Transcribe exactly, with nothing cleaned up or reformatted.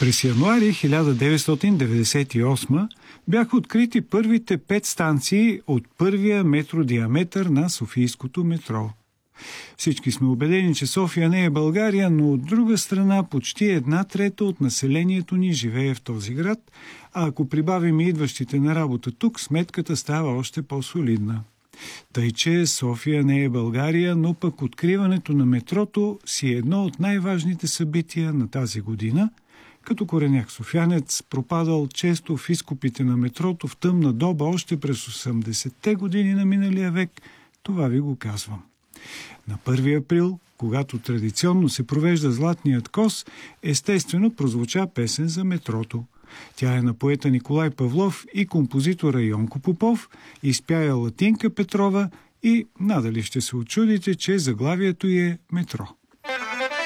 През януари хиляда деветстотин деветдесет и осма бяха открити първите пет станции от първия метродиаметър на софийското метро. Всички сме убедени, че София не е България, но от друга страна почти една трета от населението ни живее в този град, а ако прибавим и идващите на работа тук, сметката става още по-солидна. Тъй, че София не е България, но пък откриването на метрото си е едно от най-важните събития на тази година. Като кореняк софиянец, пропадал често в изкопите на метрото в тъмна доба още през осемдесетте години на миналия век, това ви го казвам. На първи април, когато традиционно се провежда Златният кос, естествено прозвуча песен за метрото. Тя е на поета Николай Павлов и композитора Йонко Попов, изпя я Латинка Петрова и надали ще се учудите, че заглавието й е метро.